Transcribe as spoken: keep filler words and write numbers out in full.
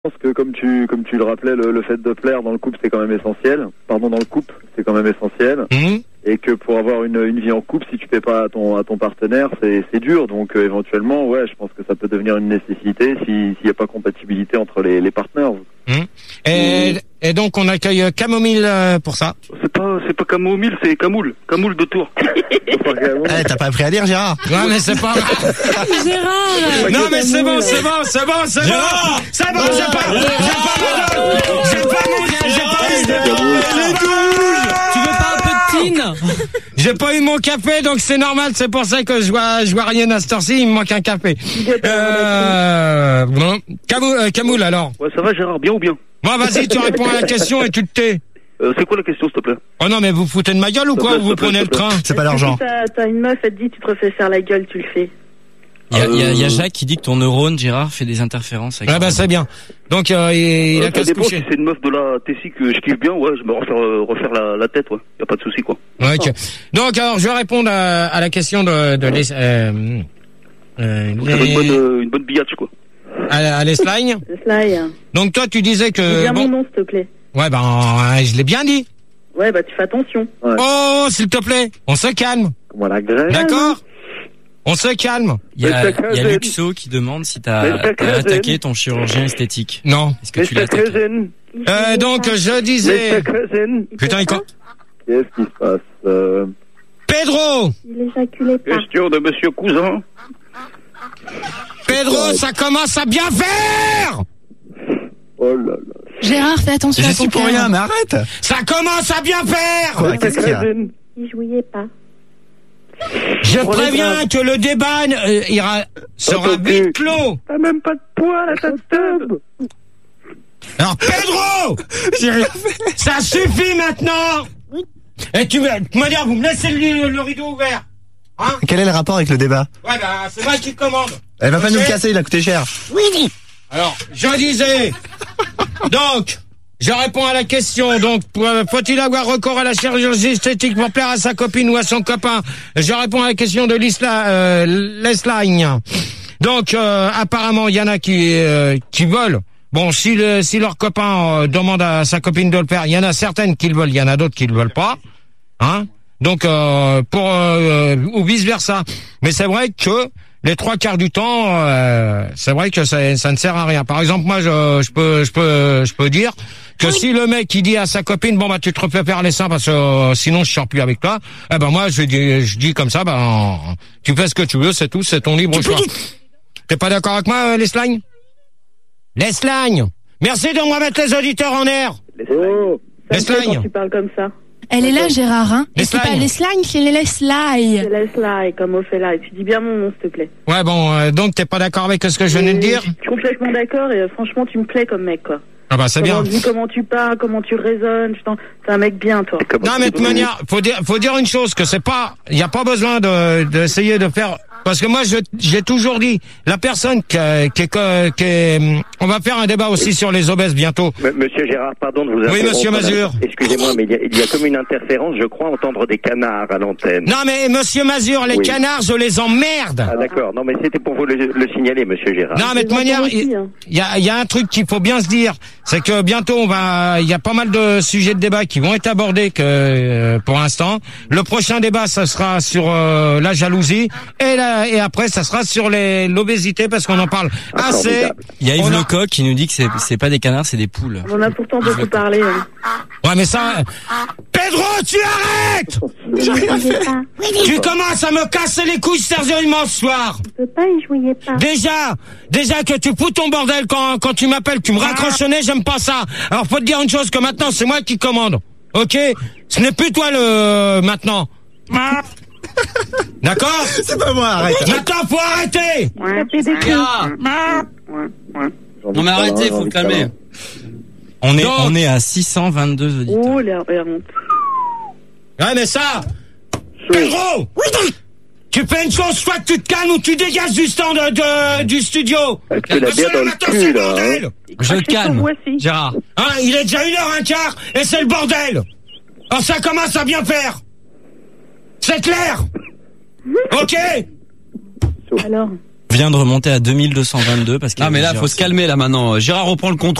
Je pense que comme tu comme tu le rappelais, le, le fait de plaire dans le couple c'est quand même essentiel. Pardon, dans le couple c'est quand même essentiel. Mmh. Et que pour avoir une, une vie en couple, si tu fais pas à ton à ton partenaire, c'est c'est dur. Donc euh, éventuellement, ouais, je pense que ça peut devenir une nécessité si s'il y a pas compatibilité entre les les partenaires. Mmh. Et, mmh. et donc on accueille Camomille pour ça. C'est pas c'est pas Camomille, c'est Camoule, Camoule de Tours. Eh, t'as pas appris à lire, Gérard? Ouais, mais c'est pas Gérard. Non, mais c'est bon, c'est bon, c'est bon, c'est bon. C'est bon, j'ai pas, j'ai pas mon j'ai pas mon, j'ai pas eu Tu veux pas un peu de tine? J'ai pas eu mon café, donc c'est normal, c'est pour ça que je vois, je vois rien à cette heure-ci, il me manque un café. Euh, bon. Camoule, euh, Camoule, alors. Ouais, ça va, Gérard, bien ou bien? Bon, vas-y, tu réponds à la question et tu te tais. Euh, c'est quoi la question, s'il te plaît? Oh non, mais vous foutez de ma gueule ou quoi? Vous prenez le train? C'est pas l'argent. T'as, t'as une meuf, elle te dit, tu te refais faire la gueule, tu le fais. Il y a, il y a, il y a Jacques qui dit que ton neurone, Gérard, fait des interférences. Avec ah bah c'est bien. Donc euh, il, il euh, a qu'à se coucher. Si c'est une meuf de la Tessie que je kiffe bien, ouais, je me refaire euh, refaire la, la tête, ouais. Y a pas de souci, quoi. Ouais, ok. Donc alors je vais répondre à, à la question de, de les, euh, euh, les... Une bonne euh, une bonne billatch, quoi. À, à l'Esline. L'Esline. Donc toi tu disais que. Dis bien bon, mon nom, s'il te plaît. Ouais ben euh, je l'ai bien dit. Ouais bah tu fais attention. Ouais. Oh s'il te plaît, on se calme. Comment la graine? D'accord. On se calme. Il y a, il y a Luxo qui demande si t'as, t'as attaqué ton chirurgien esthétique. Non. Est-ce que tu l'as attaqué? Euh, donc je disais. Putain il quoi? Qu'est-ce qui se passe? Euh... Pedro. Il éjaculait pas. Question de Monsieur Cousin. Pedro, ça commence à bien faire. Oh là là. Gérard, fais attention Je à ton suis pour cœur. rien, mais arrête. Ça commence à bien faire. Quoi, qu'est-ce qu'il y a? Il jouait pas. Je préviens que le débat euh, ira sera vite clos. T'as même pas de poids, là, ta tube. Alors Pedro, j'ai rien fait. Ça suffit maintenant. Et tu me dire, vous me laissez le, le rideau ouvert, hein? Quel est le rapport avec le débat? Ouais bah c'est moi qui commande. Elle va pas Okay. nous le casser, il a coûté cher. Oui. Alors je disais. Donc. Je réponds à la question. Donc, faut-il avoir recours à la chirurgie esthétique pour plaire à sa copine ou à son copain? Je réponds à la question de l'Isla, euh, l'Esline. Donc, euh, apparemment, il y en a qui euh, qui veulent. Bon, si le, si leur copain euh, demande à sa copine de le faire, il y en a certaines qui le veulent, il y en a d'autres qui le veulent pas. Hein? Donc, euh, pour euh, ou vice versa. Mais c'est vrai que les trois quarts du temps, euh, c'est vrai que ça, ça ne sert à rien. Par exemple, moi, je, je peux, je peux, je peux dire que oui. Si le mec il dit à sa copine, bon bah tu te refais faire les seins parce que euh, sinon je sors plus avec toi, eh ben moi je dis, je dis comme ça, ben tu fais ce que tu veux, c'est tout, c'est ton libre choix. T'es pas d'accord avec moi, euh, l'Esline? L'Esline. Merci de me remettre les auditeurs en air. Oh. L'Esline. Quand tu parles comme ça. Elle est là, Gérard, hein? Les Et c'est slimes. pas les slimes, c'est les slimes. Je laisse là et comme Ophélia. Et tu dis bien mon nom, s'il te plaît. Ouais bon, euh, donc t'es pas d'accord avec ce que je venais de dire? Je suis complètement d'accord et euh, franchement tu me plais comme mec, quoi. Ah bah c'est comment, bien. Comment tu parles, comment tu raisonnes, je t'en... t'es un mec bien, toi. Non mais de toute manière, faut dire, faut dire une chose, que c'est pas, il y a pas besoin de d'essayer de faire, parce que moi je j'ai toujours dit, la personne qui qui est, qui est, on va faire un débat aussi sur les obèses bientôt. M- Monsieur Gérard, pardon de vous Oui, interrompre. monsieur Mazur. Excusez-moi, mais il y, a, il y a comme une interférence, je crois entendre des canards à l'antenne. Non mais monsieur Mazur, les Oui. canards, je les emmerde. Ah d'accord, non mais c'était pour vous le, le signaler, monsieur Gérard. Non mais de toute manière, il hein. y a, il y a un truc qu'il faut bien se dire, c'est que bientôt on va, il y a pas mal de sujets de débat qui vont être abordés que euh, pour l'instant. Le prochain débat, ça sera sur euh, la jalousie et la, et après ça sera sur les l'obésité parce qu'on en parle assez. Formidable. Il y a Yves On a- Lecoq qui nous dit que c'est, c'est pas des canards, c'est des poules. On en a pourtant beaucoup parlé. Hein. Ouais mais ça, Pedro, tu arrêtes. Je jouais pas. Tu commences à me casser les couilles sérieusement ce soir. Je peux pas, il jouait pas. Déjà, déjà que tu fous ton bordel quand quand tu m'appelles, tu me raccroches au nez, j'aime pas ça. Alors faut te dire une chose, que maintenant c'est moi qui commande, ok? Ce n'est plus toi le maintenant. D'accord? C'est pas moi, arrête. Maintenant faut arrêter. Ouais. Ça fait des coups. Ouais, ouais. Non mais arrêtez, faut le calmer. On est, Donc- on est à six cent vingt-deux auditeurs. Oh, la la honte. Ouais mais ça, Pedro, tu fais une chose, soit tu te calmes ou tu dégages du stand de, de- du studio. Parce que la Parce que bière là, dans le maintenant, cul, c'est le là, hein. bordel. Je te calme, voici. Gérard. Hein, il est déjà une heure un quart et c'est le bordel. Alors ça commence à bien faire. C'est clair. Ok. Alors, vient de remonter à deux mille deux cent vingt-deux parce que. Ah mais là, faut se calmer là maintenant. Gérard reprend le contrôle.